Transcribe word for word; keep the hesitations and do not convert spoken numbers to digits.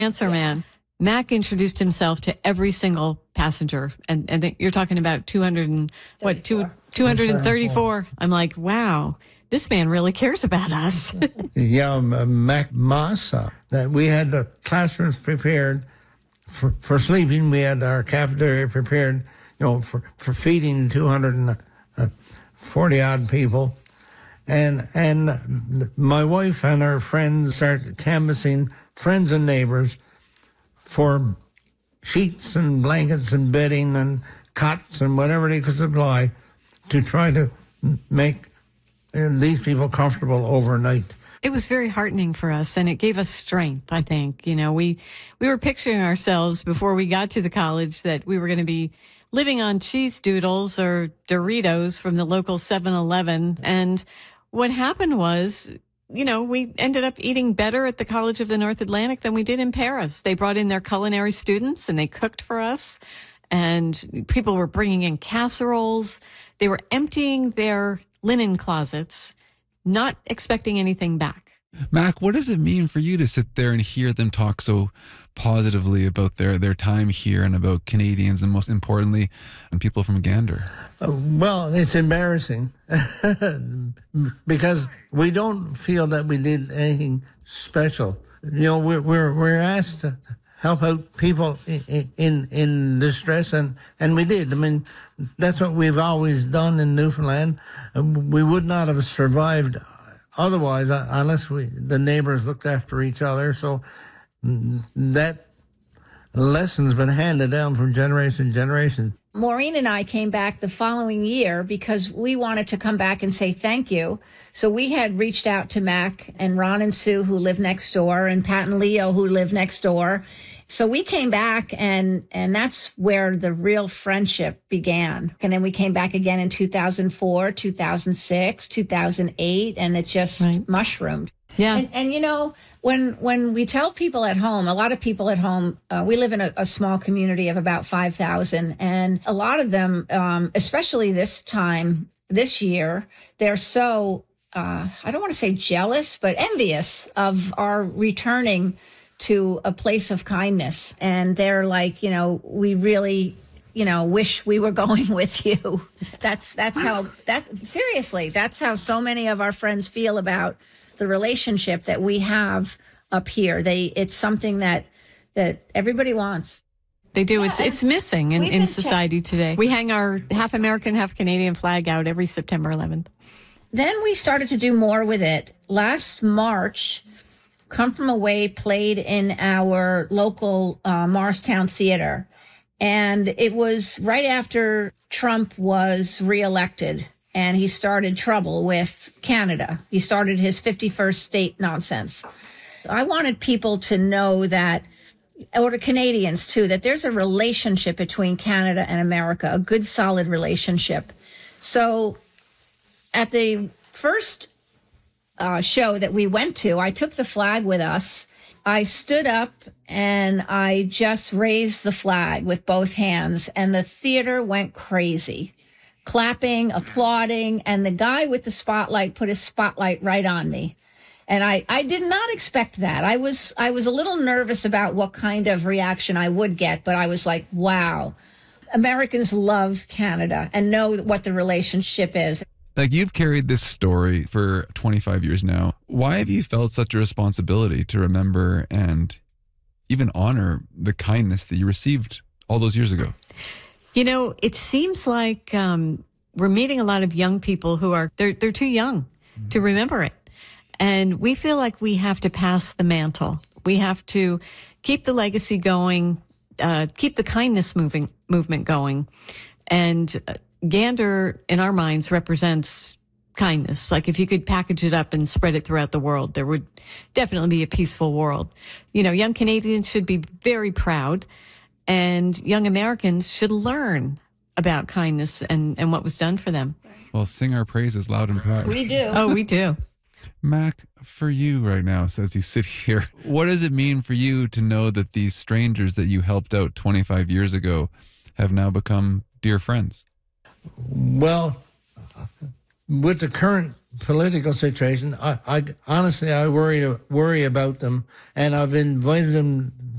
Answer yeah. man. Mac introduced himself to every single passenger, and and you're talking about two hundred and what two two hundred and thirty-four. I'm like, wow, this man really cares about us. Yeah, Mac Massa. That we had the classrooms prepared for for sleeping. We had our cafeteria prepared, you know, for for feeding two hundred forty odd people, and and my wife and her friends started canvassing friends and neighbors for sheets and blankets and bedding and cots and whatever they could supply to try to make uh, these people comfortable overnight. It was very heartening for us, and it gave us strength, I think. You know, we, we were picturing ourselves before we got to the college that we were going to be living on cheese doodles or Doritos from the local seven eleven. And what happened was, you know, we ended up eating better at the College of the North Atlantic than we did in Paris. They brought in their culinary students and they cooked for us. And people were bringing in casseroles. They were emptying their linen closets, not expecting anything back. Mac, what does it mean for you to sit there and hear them talk so positively about their, their time here and about Canadians and most importantly, and people from Gander? Uh, well, it's embarrassing because we don't feel that we did anything special. You know, we're we're, we're asked to help out people in, in in distress, and, and we did. I mean, that's what we've always done in Newfoundland. We would not have survived otherwise, unless we the neighbors looked after each other. So that lesson's been handed down from generation to generation. Maureen and I came back the following year because we wanted to come back and say thank you. So we had reached out to Mac and Ron and Sue, who live next door, and Pat and Leo, who live next door. So we came back, and and that's where the real friendship began. And then we came back again in two thousand four, two thousand six, two thousand eight, and it just right. mushroomed. Yeah. And, and, you know, when when we tell people at home, a lot of people at home, uh, we live in a, a small community of about five thousand. And a lot of them, um, especially this time, this year, they're so, uh, I don't want to say jealous, but envious of our returning to a place of kindness. And they're like, you know, we really, you know, wish we were going with you. That's that's how, that seriously, that's how so many of our friends feel about the relationship that we have up here. They, it's something that that everybody wants. They do. Yeah, it's it's missing in, in society check- today. We hang our half American, half Canadian flag out every September eleventh. Then we started to do more with it. Last March, Come From Away played in our local uh, Morristown Theater. And it was right after Trump was reelected. And he started trouble with Canada. He started his fifty-first state nonsense. I wanted people to know that, or to Canadians too, that there's a relationship between Canada and America, a good, solid relationship. So at the first uh, show that we went to, I took the flag with us. I stood up and I just raised the flag with both hands, and the theater went crazy. Clapping, applauding, and the guy with the spotlight put his spotlight right on me. And I, I did not expect that. I was I was a little nervous about what kind of reaction I would get, but I was like, wow, Americans love Canada and know what the relationship is. Like, you've carried this story for twenty-five years now. Why have you felt such a responsibility to remember and even honor the kindness that you received all those years ago? You know, it seems like um, we're meeting a lot of young people who are, they're, they're too young to remember it. And we feel like we have to pass the mantle. We have to keep the legacy going, uh, keep the kindness moving movement going. And uh, Gander, in our minds, represents kindness. Like, if you could package it up and spread it throughout the world, there would definitely be a peaceful world. You know, young Canadians should be very proud. And young Americans should learn about kindness and, and what was done for them. Well, sing our praises loud and proud. We do. Oh, we do. Mac, for you right now, as you sit here, what does it mean for you to know that these strangers that you helped out twenty-five years ago have now become dear friends? Well, with the current political situation, I, I honestly, I worry worry about them, and I've invited them